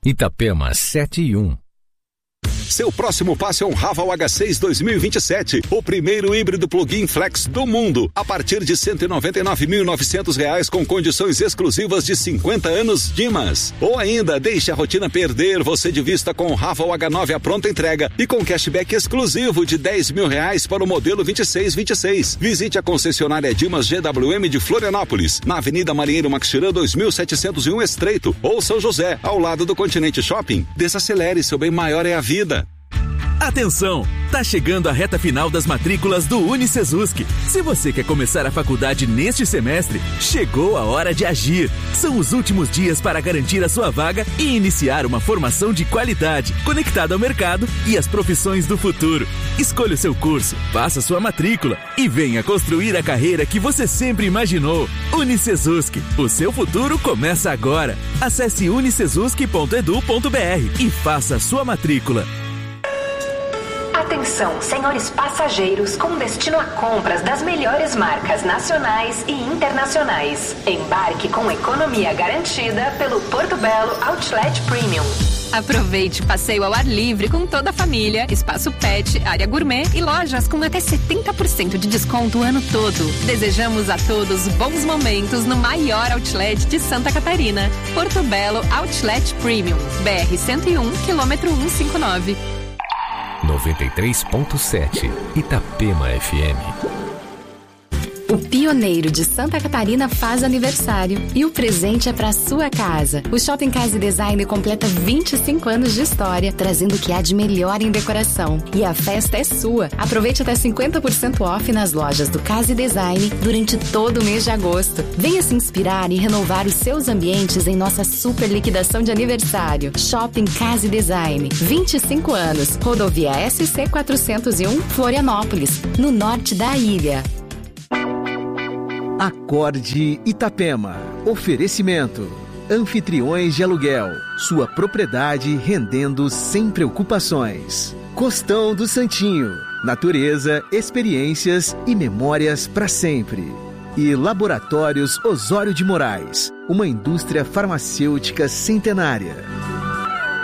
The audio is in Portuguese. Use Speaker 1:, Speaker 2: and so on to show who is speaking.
Speaker 1: Itapema 7-1.
Speaker 2: Seu próximo passo é um Raval H6 2027, o primeiro híbrido plug-in flex do mundo, a partir de R$ 199.900 com condições exclusivas de 50 anos Dimas. Ou ainda, deixe a rotina perder você de vista com o Raval H9 à pronta entrega e com cashback exclusivo de R$10 mil para o modelo 2626. Visite a concessionária Dimas GWM de Florianópolis, na Avenida Marinheiro Maxirã 2701 Estreito, ou São José, ao lado do Continente Shopping. Desacelere, seu bem maior é a vida.
Speaker 3: Atenção! Tá chegando a reta final das matrículas do UniCesumSc. Se você quer começar a faculdade neste semestre, chegou a hora de agir. São os últimos dias para garantir a sua vaga e iniciar uma formação de qualidade, conectada ao mercado e às profissões do futuro. Escolha o seu curso, faça sua matrícula e venha construir a carreira que você sempre imaginou. UniCesumSc, o seu futuro começa agora. Acesse unicesumsc.edu.br e faça a sua matrícula.
Speaker 4: Atenção, senhores passageiros com destino a compras das melhores marcas nacionais e internacionais. Embarque com economia garantida pelo Porto Belo Outlet Premium.
Speaker 5: Aproveite passeio ao ar livre com toda a família, espaço pet, área gourmet e lojas com até 70% de desconto o ano todo. Desejamos a todos bons momentos no maior outlet de Santa Catarina. Porto Belo Outlet Premium, BR-101, quilômetro 159.
Speaker 1: 93.7 Itapema FM.
Speaker 6: O pioneiro de Santa Catarina faz aniversário e o presente é para sua casa. O Shopping Casa e Design completa 25 anos de história, trazendo o que há de melhor em decoração. E a festa é sua. Aproveite até 50% off nas lojas do Casa e Design durante todo o mês de agosto. Venha se inspirar e renovar os seus ambientes em nossa super liquidação de aniversário. Shopping Casa e Design, 25 anos. Rodovia SC 401, Florianópolis, no norte da ilha.
Speaker 7: Acorde Itapema. Oferecimento. Anfitriões de aluguel. Sua propriedade rendendo sem preocupações. Costão do Santinho. Natureza, experiências e memórias para sempre. E Laboratórios Osório de Moraes. Uma indústria farmacêutica centenária.